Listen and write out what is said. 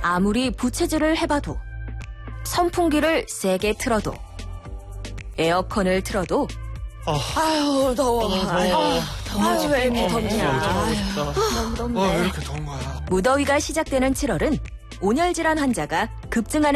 아무리 부채질을 해봐도, 선풍기를 세게 틀어도, 에어컨을 틀어도, 아유, 더워. 더워. 왜 이렇게 덥냐. 너무 덥네. 왜 이렇게 더운 거야? 무더위가 시작되는 7월은 온열질환 환자가 급증하는